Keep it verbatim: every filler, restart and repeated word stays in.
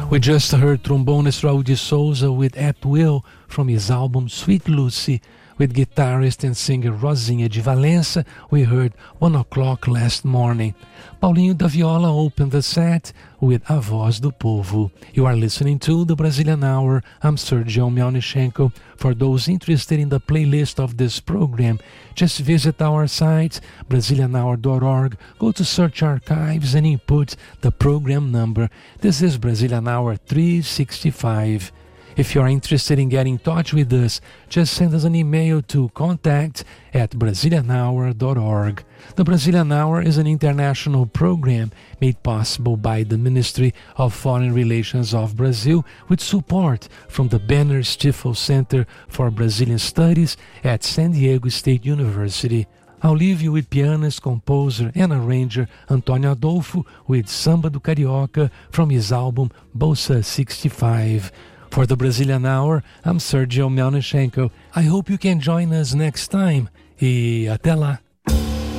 We just heard trombonist Raul de Souza with At Will from his album Sweet Lucy. With guitarist and singer Rosinha de Valença, we heard One O'Clock Last Morning. Paulinho da Viola opened the set with A Voz do Povo. You are listening to the Brazilian Hour. I'm Sergio Melnichenko. For those interested in the playlist of this program, just visit our site, Brazilian hour dot org, go to Search Archives and input the program number. This is Brazilian Hour three sixty-five. If you are interested in getting in touch with us, just send us an email to contact at brazilian hour dot org. The Brazilian Hour is an international program made possible by the Ministry of Foreign Relations of Brazil with support from the Banner Stifel Center for Brazilian Studies at San Diego State University. I'll leave you with pianist, composer, and arranger Antônio Adolfo with Samba do Carioca from his album Bolsa sixty-five. For the Brazilian Hour, I'm Sergio Melnichenko. I hope you can join us next time. E até lá!